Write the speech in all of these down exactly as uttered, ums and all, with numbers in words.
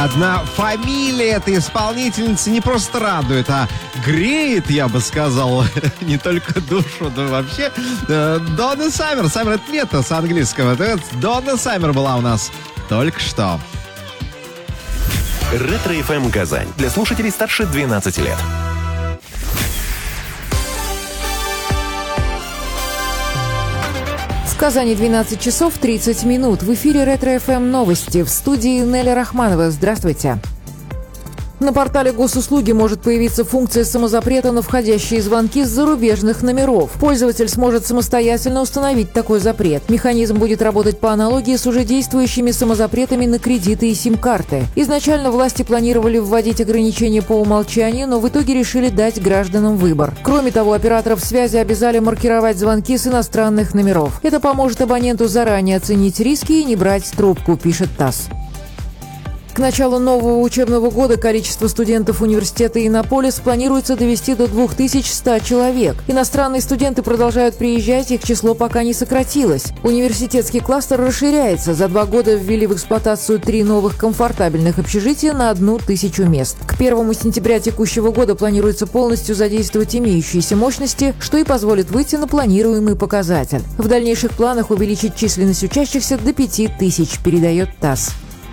Одна фамилия этой исполнительницы не просто радует, а греет, я бы сказал, не только душу, но вообще. Донна Саммер. Саммер — это лето с английского. Донна Саммер была у нас только что. Ретро-эф эм Казань. Для слушателей старше двенадцати лет. В Казани двенадцать часов тридцать минут. В эфире Ретро-эф эм новости. В студии Неля Рахманова. Здравствуйте. На портале госуслуги может появиться функция самозапрета на входящие звонки с зарубежных номеров. Пользователь сможет самостоятельно установить такой запрет. Механизм будет работать по аналогии с уже действующими самозапретами на кредиты и сим-карты. Изначально власти планировали вводить ограничения по умолчанию, но в итоге решили дать гражданам выбор. Кроме того, операторов связи обязали маркировать звонки с иностранных номеров. Это поможет абоненту заранее оценить риски и не брать трубку, пишет ТАСС. К началу нового учебного года количество студентов университета «Иннополис» планируется довести до двух тысяч ста человек. Иностранные студенты продолжают приезжать, их число пока не сократилось. Университетский кластер расширяется. За два года ввели в эксплуатацию три новых комфортабельных общежития на одну тысячу мест. К первому сентября текущего года планируется полностью задействовать имеющиеся мощности, что и позволит выйти на планируемый показатель. В дальнейших планах увеличить численность учащихся до пяти тысяч, передает ТАСС.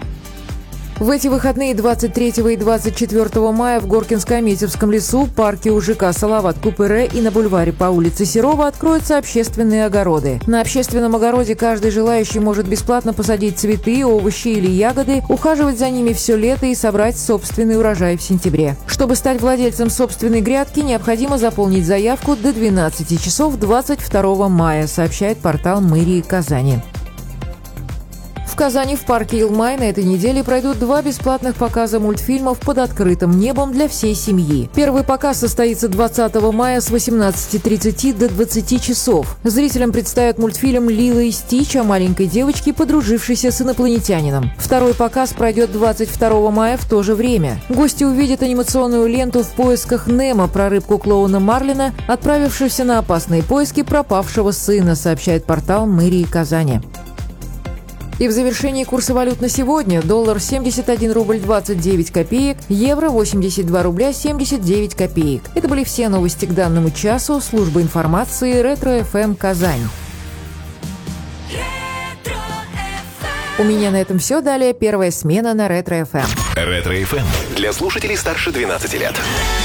В эти выходные двадцать третьего и двадцать четвёртого мая в Горкинско-Аметьевском лесу, парке у ЖК «Салават-Купыре» и на бульваре по улице Серова откроются общественные огороды. На общественном огороде каждый желающий может бесплатно посадить цветы, овощи или ягоды, ухаживать за ними все лето и собрать собственный урожай в сентябре. Чтобы стать владельцем собственной грядки, необходимо заполнить заявку до двенадцати часов двадцать второго мая, сообщает портал мэрии Казани. В Казани в парке Илмай на этой неделе пройдут два бесплатных показа мультфильмов под открытым небом для всей семьи. Первый показ состоится двадцатого мая с восемнадцати тридцати до двадцати часов. Зрителям представят мультфильм «Лило и Стич» о маленькой девочке, подружившейся с инопланетянином. Второй показ пройдет двадцать второго мая в то же время. Гости увидят анимационную ленту «В поисках Немо» про рыбку-клоуна Марлина, отправившегося на опасные поиски пропавшего сына, сообщает портал мэрии Казани. И в завершении курса валют на сегодня: доллар семьдесят один рубль двадцать девять копеек, евро восемьдесят два рубля семьдесят девять копеек. Это были все новости к данному часу. Служба информации Ретро-эф эм Казань. У меня на этом все. Далее первая смена на Ретро-эф эм. Ретро-эф эм для слушателей старше двенадцати лет.